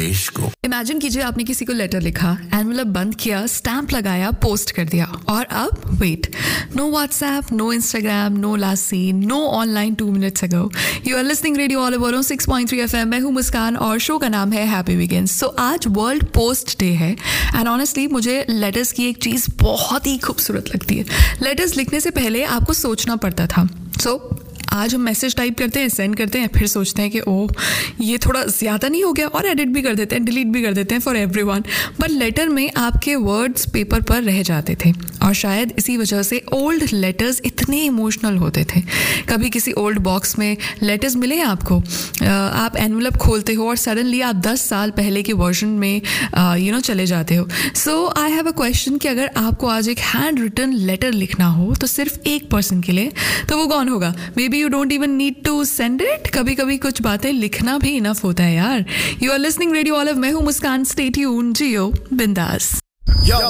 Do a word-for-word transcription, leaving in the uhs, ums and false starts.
देश को। इमेजिन कीजिए आपने किसी को लेटर लिखा, एनवेलप बंद किया, स्टैंप लगाया, पोस्ट कर दिया, और अब wait, no WhatsApp, no Instagram, no last scene, no online two minutes ago. You are listening radio Oliver on six point three FM. मैं हूँ मुस्कान और शो का नाम है हैप्पी वीकेंड्स। सो आज वर्ल्ड पोस्ट डे है एंड ऑनेस्टली मुझे letters की एक चीज़ बहुत ही खूबसूरत लगती है। लेटर्स लिखने से पहले आपको सोचना पड़ता था। सो so, आज हम मैसेज टाइप करते हैं, सेंड करते हैं, फिर सोचते हैं कि ओह ये थोड़ा ज़्यादा नहीं हो गया, और एडिट भी कर देते हैं, डिलीट भी कर देते हैं फॉर एवरीवन। बट लेटर में आपके वर्ड्स पेपर पर रह जाते थे और शायद इसी वजह से ओल्ड लेटर्स इतने इमोशनल होते थे। कभी किसी ओल्ड बॉक्स में लेटर्स मिले हैं आपको, आप एनवेलप खोलते हो और सडनली आप दस साल पहले के वर्जन में यू नो चले जाते हो। सो आई हैव अ क्वेश्चन कि अगर आपको आज एक हैंड रिटन लेटर लिखना हो तो सिर्फ एक पर्सन के लिए, तो वो कौन होगा? May be you don't even need to send it. कभी कभी कुछ बातें लिखना भी इनफ होता है यार। You are listening radio olive. मैं हूँ मुस्कान। स्टे ट्यून्ड, जियो बिंदास।